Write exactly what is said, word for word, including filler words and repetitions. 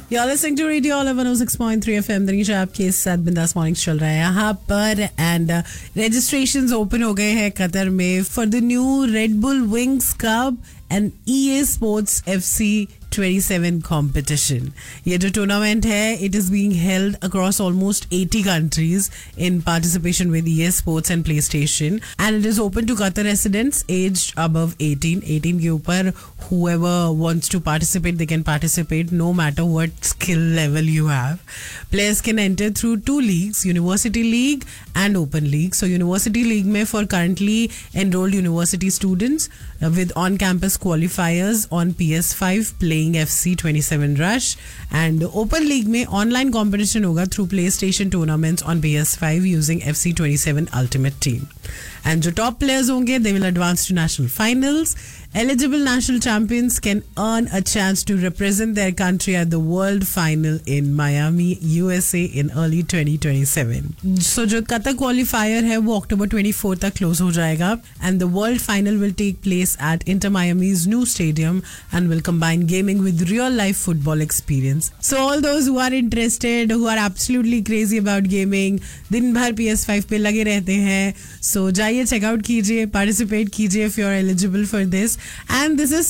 You're listening to Radio All one oh six point three F M. Danisha आपके साथ बिंदास mornings चल रहा है यहाँ पर एंड रजिस्ट्रेशंस ओपन हो गए हैं कतर में for the new red bull wings cup and E A sports F C twenty-seven competition. ये जो टूर्नामेंट है it is being held across almost eighty countries in participation with E A Sports and PlayStation and it is open to Qatar residents aged above eighteen. eighteen के ऊपर whoever wants to participate they can participate no matter what skill level you have. Players can enter through two leagues, University League and Open League. So University League में for currently enrolled university students uh, with on-campus qualifiers on P S five playing F C twenty-seven Rush and Open League में online competition होगा through PlayStation tournaments on P S five using F C twenty-seven Ultimate Team. And जो top players होंगे they will advance to national finals. Eligible national champions can earn a chance to represent their country at the World Final in Miami, U S A in early twenty twenty-seven. So जो Qatar qualifier है वो October twenty-fourth तक close हो जाएगा and the World Final will take place at Inter Miami's new stadium and will combine gaming with real life football experience. So all those who are interested, who are absolutely crazy about gaming, दिन भर P S five पे लगे रहते हैं, so जाइए check out कीजिए, participate कीजिए if you are eligible for this. And this is